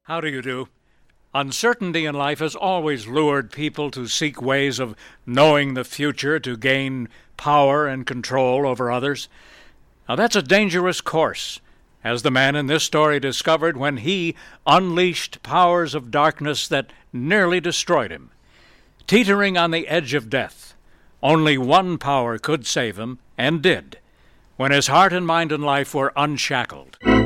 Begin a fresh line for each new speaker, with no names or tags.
How do you do? Uncertainty in life has always lured people to seek ways of knowing the future to gain power and control over others. Now, that's a dangerous course, as the man in this story discovered when he unleashed powers of darkness that nearly destroyed him. Teetering on the edge of death, only one power could save him, and did, when his heart and mind and life were unshackled.